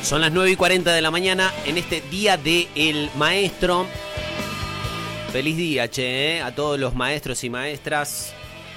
Son las 9:40 de la mañana en este Día del Maestro. Feliz día, che, a todos los maestros y maestras.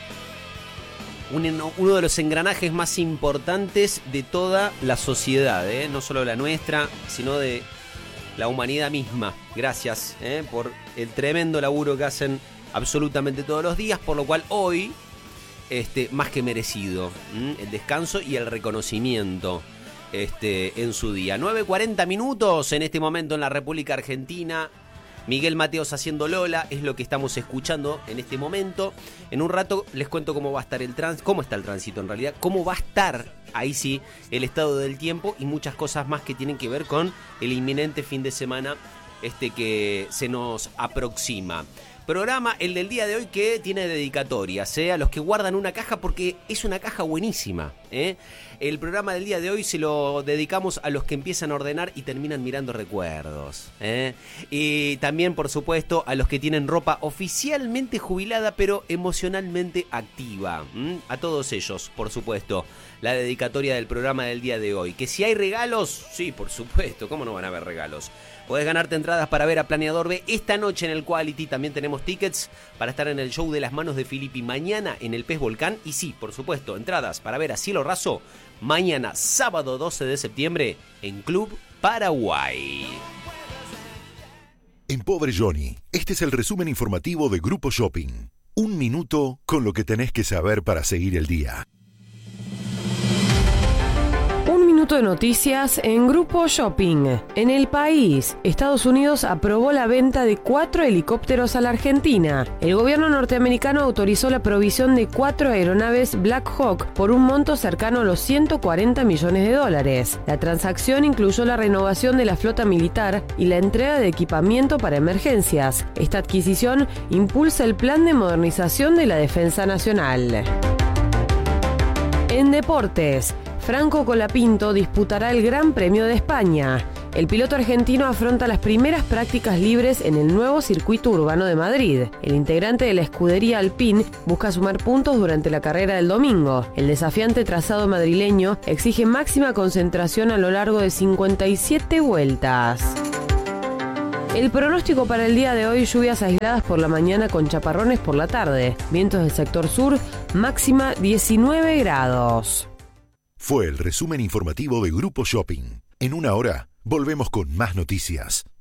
Uno de los engranajes más importantes de toda la sociedad, no solo la nuestra, sino de la humanidad misma. Gracias por el tremendo laburo que hacen absolutamente todos los días, por lo cual hoy, más que merecido, el descanso y el reconocimiento en su día. 9:40 minutos en este momento en la República Argentina. Miguel Mateos haciendo Lola es lo que estamos escuchando en este momento. En un rato les cuento cómo va a estar cómo está el tránsito en realidad, cómo va a estar, ahí sí, el estado del tiempo y muchas cosas más que tienen que ver con el inminente fin de semana que se nos aproxima. Programa, el del día de hoy, que tiene dedicatorias, a los que guardan una caja, porque es una caja buenísima. El programa del día de hoy se lo dedicamos a los que empiezan a ordenar y terminan mirando recuerdos. Y también, por supuesto, a los que tienen ropa oficialmente jubilada, pero emocionalmente activa. A todos ellos, por supuesto, la dedicatoria del programa del día de hoy. Que si hay regalos, sí, por supuesto, ¿cómo no van a haber regalos? Podés ganarte entradas para ver a Planeador B esta noche en el Quality. También tenemos tickets para estar en el show de las manos de Filippi mañana en el Pez Volcán. Y sí, por supuesto, entradas para ver a Cielo Raso mañana, sábado 12 de septiembre, en Club Paraguay. En Pobre Johnny, este es el resumen informativo de Grupo Shopping. Un minuto con lo que tenés que saber para seguir el día. Un minuto de noticias en Grupo Shopping. En el país, Estados Unidos aprobó la venta de 4 helicópteros a la Argentina. El gobierno norteamericano autorizó la provisión de 4 aeronaves Black Hawk por un monto cercano a los $140 millones. La transacción incluyó la renovación de la flota militar y la entrega de equipamiento para emergencias. Esta adquisición impulsa el plan de modernización de la defensa nacional. En deportes, Franco Colapinto disputará el Gran Premio de España. El piloto argentino afronta las primeras prácticas libres en el nuevo circuito urbano de Madrid. El integrante de la escudería Alpine busca sumar puntos durante la carrera del domingo. El desafiante trazado madrileño exige máxima concentración a lo largo de 57 vueltas. El pronóstico para el día de hoy: lluvias aisladas por la mañana con chaparrones por la tarde. Vientos del sector sur, máxima 19 grados. Fue el resumen informativo de Grupo Shopping. En una hora, volvemos con más noticias.